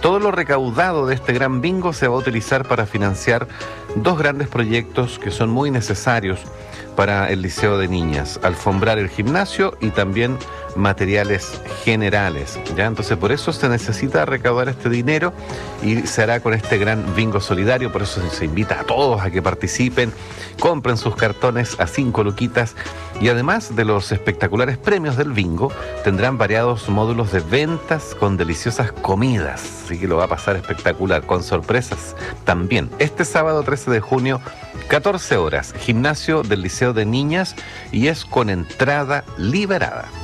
Todo lo recaudado de este gran bingo se va a utilizar para financiar dos grandes proyectos que son muy necesarios para el Liceo de Niñas: alfombrar el gimnasio y también materiales generales, ¿ya? Entonces por eso se necesita recaudar este dinero y se hará con este gran bingo solidario. Por eso se invita a todos a que participen, compren sus cartones a 5 luquitas, y además de los espectaculares premios del bingo, tendrán variados módulos de ventas con deliciosas comidas, así que lo va a pasar espectacular, con sorpresas también. Este sábado 13 de junio, 14 horas, gimnasio del Liceo de Niñas, y es con entrada liberada.